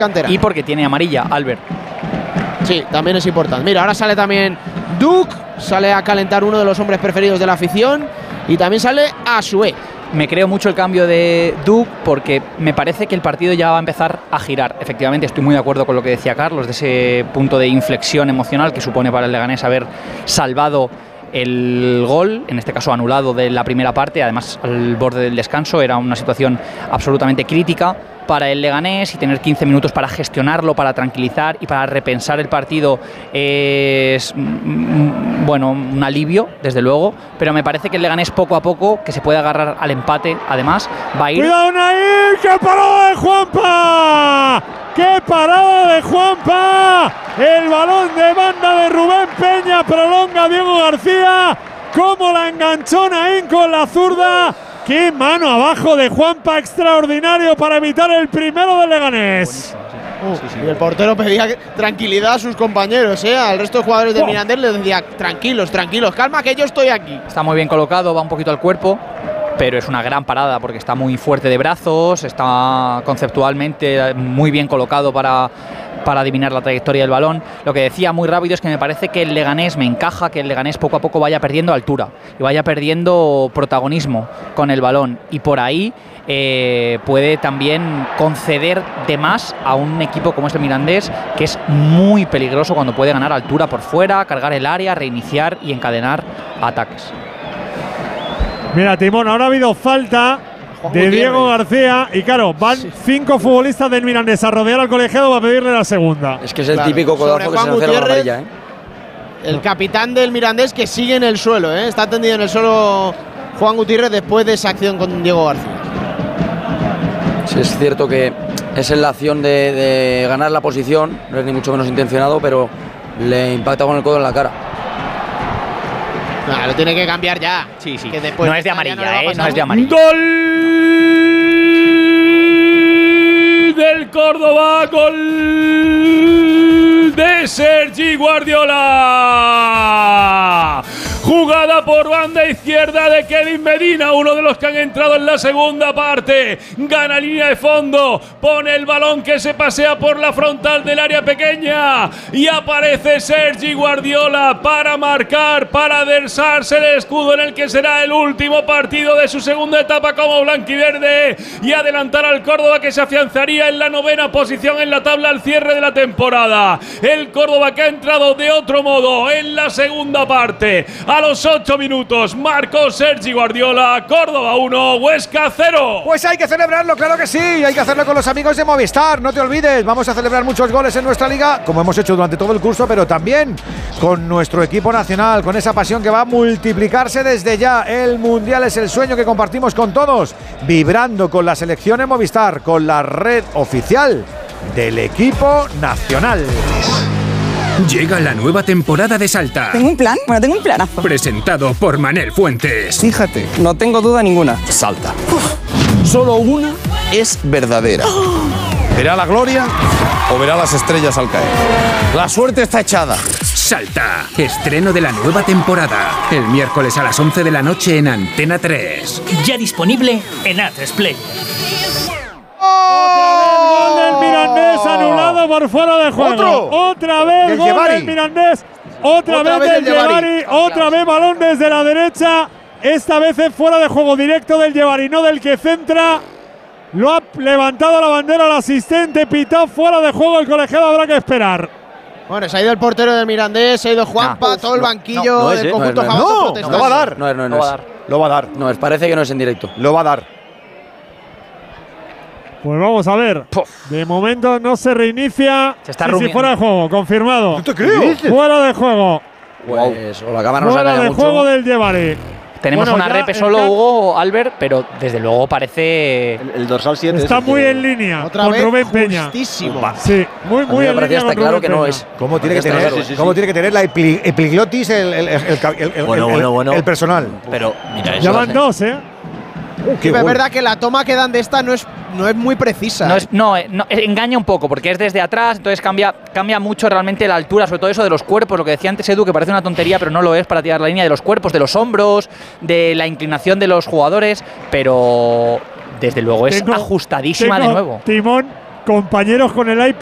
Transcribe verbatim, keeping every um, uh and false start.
cantera. Y porque tiene amarilla, Albert. Sí, también es importante. Mira, ahora sale también Duke, sale a calentar uno de los hombres preferidos de la afición y también sale Asue. Me creo mucho el cambio de Duke porque me parece que el partido ya va a empezar a girar. Efectivamente, estoy muy de acuerdo con lo que decía Carlos, de ese punto de inflexión emocional que supone para el Leganés haber salvado el gol, en este caso anulado de la primera parte, además al borde del descanso. Era una situación absolutamente crítica para el Leganés y tener quince minutos para gestionarlo, para tranquilizar y para repensar el partido es, bueno, un alivio, desde luego, pero me parece que el Leganés poco a poco, que se puede agarrar al empate, además, va a ir... ¡Cuidado, Nair! ¡Qué parada de Juanpa! ¡Qué parada de Juanpa! El balón de banda de Rubén Peña, prolonga Diego García. ¡Cómo la enganchó Naín con la zurda! ¡Qué mano abajo de Juanpa extraordinario para evitar el primero del Leganés! Uh, sí, sí. Y el portero pedía tranquilidad a sus compañeros, ¿eh? Al resto de jugadores del oh. Mirandés les decía, tranquilos, tranquilos, calma que yo estoy aquí. Está muy bien colocado, va un poquito al cuerpo, pero es una gran parada porque está muy fuerte de brazos, está conceptualmente muy bien colocado para, para adivinar la trayectoria del balón. Lo que decía muy rápido es que me parece que el Leganés, me encaja que el Leganés poco a poco vaya perdiendo altura y vaya perdiendo protagonismo con el balón, y por ahí eh, puede también conceder de más a un equipo como este Mirandés, que es muy peligroso cuando puede ganar altura por fuera, cargar el área, reiniciar y encadenar ataques. Mira, Timón, ahora ha habido falta de Diego García y claro, van sí. cinco futbolistas del Mirandés a rodear al colegiado para pedirle la segunda. Es que es el claro. típico codazo que se nos hace la amarilla, ¿eh? El capitán del Mirandés que sigue en el suelo, ¿eh? Está tendido en el suelo Juan Gutiérrez después de esa acción con Diego García. Sí, es cierto que es en la acción de, de ganar la posición, no es ni mucho menos intencionado, pero le impacta con el codo en la cara. No, lo tiene que cambiar ya. Sí, sí. Que después no es de amarilla, no ¿eh? No es de amarilla. ¡Gol del Córdoba! ¡Gol de Sergi Guardiola! Jugada por banda izquierda de Kevin Medina, uno de los que han entrado en la segunda parte. Gana línea de fondo, pone el balón que se pasea por la frontal del área pequeña y aparece Sergi Guardiola para marcar, para adersarse el escudo en el que será el último partido de su segunda etapa como blanquiverde y adelantar al Córdoba, que se afianzaría en la novena posición en la tabla al cierre de la temporada. El Córdoba que ha entrado de otro modo en la segunda parte. A los ocho minutos marcó Sergi Guardiola. Córdoba uno, Huesca cero. Pues hay que celebrarlo, claro que sí. Hay que hacerlo con los amigos de Movistar. No te olvides, vamos a celebrar muchos goles en nuestra liga, como hemos hecho durante todo el curso, pero también con nuestro equipo nacional, con esa pasión que va a multiplicarse desde ya. El Mundial es el sueño que compartimos con todos, vibrando con la selección en Movistar, con la red oficial del equipo nacional. Llega la nueva temporada de Salta. ¿Tengo un plan? Bueno, tengo un planazo. Presentado por Manel Fuentes. Fíjate, no tengo duda ninguna. Salta. Uf. Solo una es verdadera. Oh. ¿Verá la gloria o verá las estrellas al caer? La suerte está echada. Salta. Estreno de la nueva temporada. El miércoles a las once de la noche en Antena tres. Ya disponible en A tres Play. Gol del Mirandés, anulado por fuera de juego. ¿Otro? Otra vez del gol Llevari. del Mirandés. Otra, Otra vez, vez del Llevari. Otra vez balón desde la derecha. Esta vez es fuera de juego directo del Llevari, no del que centra. Lo ha levantado la bandera al asistente. Pitado fuera de juego el colegiado. Habrá que esperar. Bueno, se ha ido el portero del Mirandés, se ha ido Juanpa, ah, todo el banquillo no, no es, del eh, conjunto no es, famoso no, protestando. no va a dar. No es, no es, no no va a es. dar. Lo va a dar. No, es, parece que no es en directo. Lo va a dar. Pues vamos a ver. Puff. De momento no se reinicia. Se está sí, sí, fuera de juego, confirmado. No te creo. Fuera de juego. Pues o la cámara no fuera se de mucho. juego del Llevari. Tenemos bueno, una repe solo, Hugo, Albert, pero desde luego parece… El, el dorsal siete. Está es muy que, en línea otra con vez Rubén Peña. Justísimo. Sí, muy, muy en línea con claro Rubén que no Peña. es. ¿Cómo tiene que tener, sí, sí, ¿cómo sí. tiene que tener la epli, epiglotis el, el, el, el, el, bueno, el, bueno, bueno. el personal? Pero mira eso. Ya van dos, ¿eh? Uh, Sí, es verdad que la toma que dan de esta no es, no es muy precisa. No, es, no, no, engaña un poco porque es desde atrás, entonces cambia, cambia mucho realmente la altura, sobre todo eso de los cuerpos, lo que decía antes Edu, que parece una tontería, pero no lo es para tirar la línea de los cuerpos, de los hombros, de la inclinación de los jugadores, pero desde luego es tengo, ajustadísima tengo, de nuevo. Timón, compañeros con el iPad